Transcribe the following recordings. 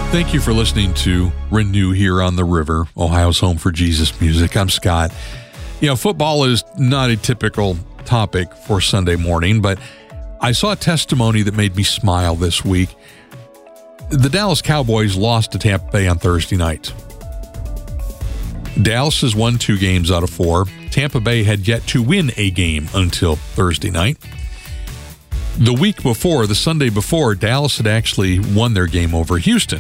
Thank you for listening to Renew here on the River, Ohio's home for Jesus music. I'm Scott. You know, football is not a typical topic for Sunday morning, but I saw a testimony that made me smile this week. The Dallas Cowboys lost to Tampa Bay on Thursday night. Dallas has won 2 games out of 4. Tampa Bay had yet to win a game until Thursday night. The week before, the Sunday before, Dallas had actually won their game over Houston.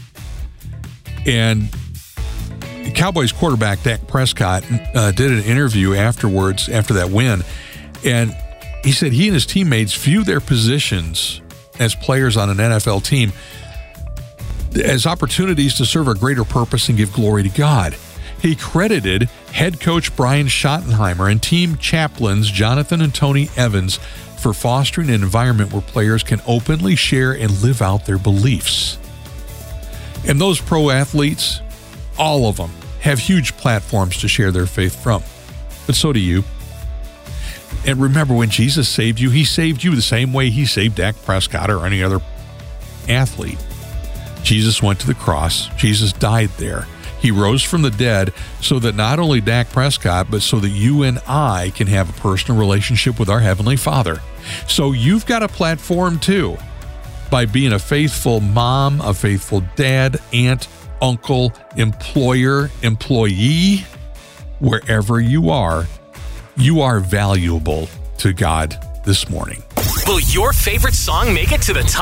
And Cowboys quarterback Dak Prescott did an interview afterwards, after that win, and he said he and his teammates view their positions as players on an NFL team as opportunities to serve a greater purpose and give glory to God. He credited head coach Brian Schottenheimer and team chaplains Jonathan and Tony Evans for fostering an environment where players can openly share and live out their beliefs. And those pro athletes, all of them, have huge platforms to share their faith from. But so do you. And remember, when Jesus saved you, he saved you the same way he saved Dak Prescott or any other athlete. Jesus went to the cross. Jesus died there. He rose from the dead so that not only Dak Prescott, but so that you and I can have a personal relationship with our Heavenly Father. So you've got a platform too. By being a faithful mom, a faithful dad, aunt, uncle, employer, employee, wherever you are valuable to God this morning. Will your favorite song make it to the top?